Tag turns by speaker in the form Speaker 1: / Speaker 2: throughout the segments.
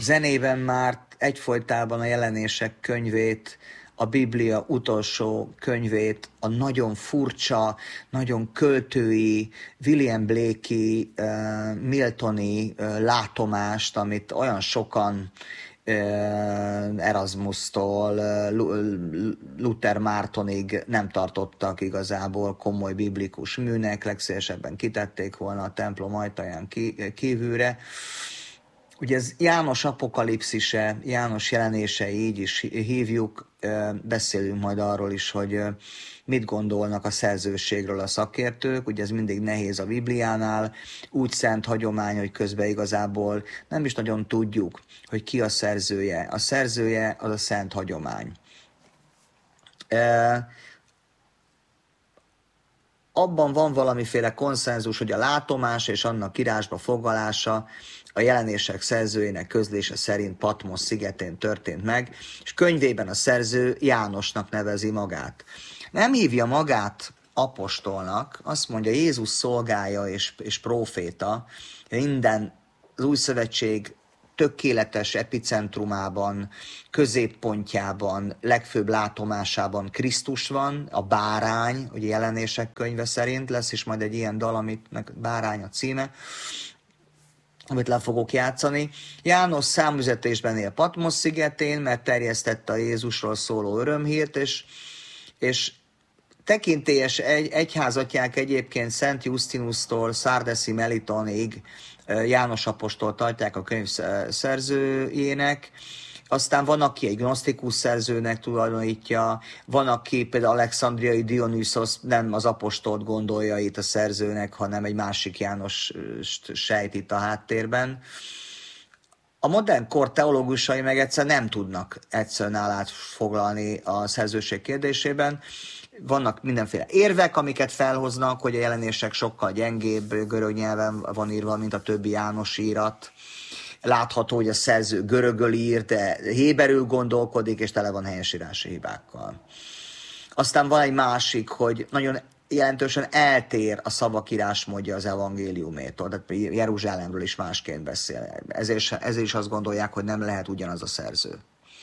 Speaker 1: zenében már egyfolytában a Jelenések könyvét, a Biblia utolsó könyvét, a nagyon furcsa, nagyon költői, William Blakey, Miltoni látomást, amit olyan sokan Erasmustól Luther Mártonig nem tartottak igazából komoly biblikus műnek, legszélesebben kitették volna a templom ajtaján kívülre. Ugye ez János apokalipszise, János jelenései, így is hívjuk, beszélünk majd arról is, hogy mit gondolnak a szerzőségről a szakértők, ugye ez mindig nehéz a Bibliánál, úgy szent hagyomány, hogy közben igazából nem is nagyon tudjuk, hogy ki a szerzője. A szerzője az a szent hagyomány. Abban van valamiféle konszenzus, hogy a látomás és annak írásba foglalása a jelenések szerzőjének közlése szerint Patmos szigetén történt meg, és könyvében a szerző Jánosnak nevezi magát. Nem hívja magát apostolnak, azt mondja, Jézus szolgája és próféta, minden az új szövetség tökéletes epicentrumában, középpontjában, legfőbb látomásában Krisztus van, a bárány, ugye Jelenések könyve szerint, lesz is majd egy ilyen dal, aminek Bárány a címe, amit le fogok játszani. János számüzetésben él Patmos szigetén, mert terjesztette a Jézusról szóló örömhírt, és tekintélyes egyházatják egyébként Szent Jusztinusztól Szárdeszi Melitonig János apostol tartják a könyv szerzőjének. Aztán van, aki egy gnosztikus szerzőnek tulajdonítja, van, aki például Alexandriai Dionysos nem az apostolt gondolja itt a szerzőnek, hanem egy másik János sejt itt a háttérben. A modern kor teológusai meg egyszer nem tudnak egyszerűen állást foglalni a szerzőség kérdésében. Vannak mindenféle érvek, amiket felhoznak, hogy a jelenések sokkal gyengébb görög nyelven van írva, mint a többi János írat. Látható, hogy a szerző görögöl ír, de héberül gondolkodik, és tele van helyesírási hibákkal. Aztán van egy másik, hogy nagyon jelentősen eltér a szavak írásmódja az evangéliumétól, tehát Jeruzsálemről is másként beszél. Ezért is azt gondolják, hogy nem lehet ugyanaz a szerző.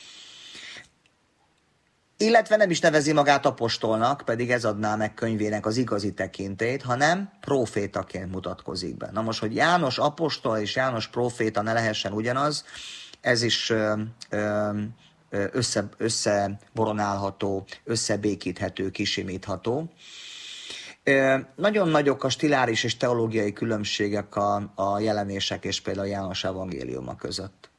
Speaker 1: Illetve nem is nevezi magát apostolnak, pedig ez adná meg könyvének az igazi tekintét, hanem prófétaként mutatkozik be. Na most, hogy János apostol és János próféta ne lehessen ugyanaz, ez is összeboronálható, összebékíthető, kisimítható. Nagyon nagyok a stiláris és teológiai különbségek a jelenések és például a János evangéliuma között.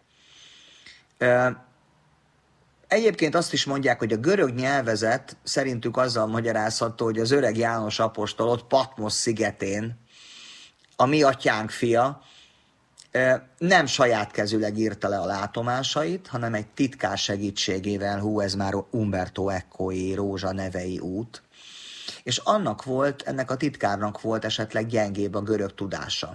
Speaker 1: Egyébként azt is mondják, hogy a görög nyelvezet szerintük azzal magyarázható, hogy az öreg János apostol ott Patmos szigetén, a mi atyánk fia, nem saját kezűleg írta le a látomásait, hanem egy titkár segítségével, ez már Umberto Eco-i Rózsa nevei út, és ennek a titkárnak volt esetleg gyengébb a görög tudása.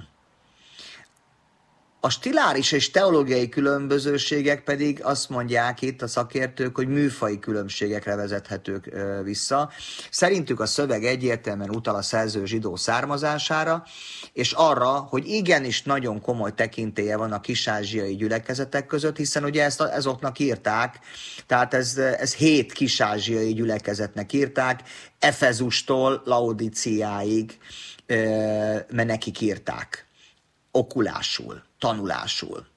Speaker 1: A stiláris és teológiai különbözőségek pedig azt mondják itt a szakértők, hogy műfaji különbségekre vezethetők vissza. Szerintük a szöveg egyértelműen utal a szerző zsidó származására, és arra, hogy igenis nagyon komoly tekintélye van a kis-ázsiai gyülekezetek között, hiszen ugye ezt azoknak írták, tehát ez 7 kis-ázsiai gyülekezetnek írták, Efezustól Laodiciáig, mert nekik írták, okulásul, tanulásul.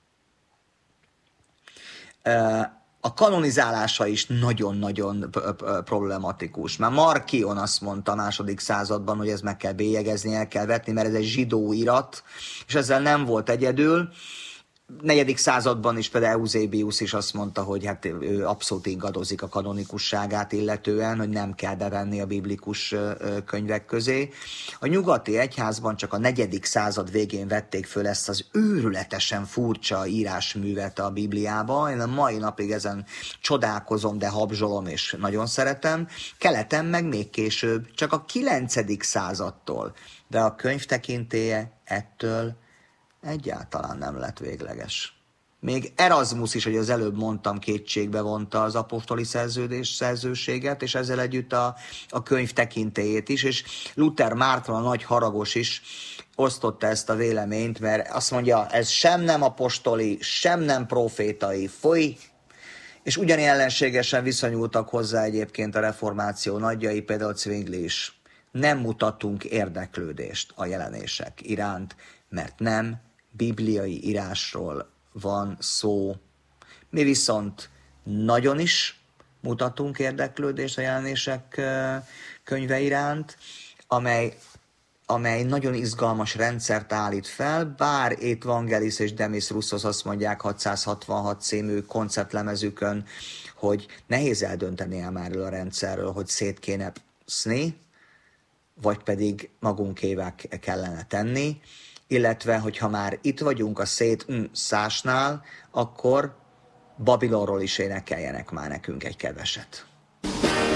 Speaker 1: A kanonizálása is nagyon-nagyon problematikus. Már Markion azt mondta a II. Században, hogy ez meg kell bélyegezni, el kell vetni, mert ez egy zsidó irat, és ezzel nem volt egyedül. 4. században is például Eusebius is azt mondta, hogy hát ő abszolút ingadozik a kanonikusságát illetően, hogy nem kell bevenni a biblikus könyvek közé. A nyugati egyházban csak a 4. század végén vették föl ezt az őrületesen furcsa írásművet a Bibliába. Én a mai napig ezen csodálkozom, de habzsolom és nagyon szeretem. Keleten meg még később, csak a 9. századtól, de a könyv tekintélye ettől egyáltalán nem lett végleges. még Erasmus is, hogy az előbb mondtam, kétségbe vonta az apostoli szerzőséget, és ezzel együtt a könyv tekintélyét is, és Luther Márton, a nagy haragos is osztotta ezt a véleményt, mert azt mondja, ez sem nem apostoli, sem nem profétai, foly, és ugyanilyen ellenségesen viszonyultak hozzá egyébként a reformáció nagyjai, például Zwingli is. Nem mutatunk érdeklődést a jelenések iránt, mert nem bibliai írásról van szó. Mi viszont nagyon is mutatunk érdeklődést a jelenések könyve iránt, amely nagyon izgalmas rendszert állít fel, bár Ét Vangelis és Demis Roussos azt mondják 666 című konceptlemezükön, hogy nehéz eldönteni már a rendszerről, hogy szét kéne szni, vagy pedig magunkévá kellene tenni, illetve, hogyha már itt vagyunk a szásnál, akkor Babilonról is énekeljenek már nekünk egy keveset.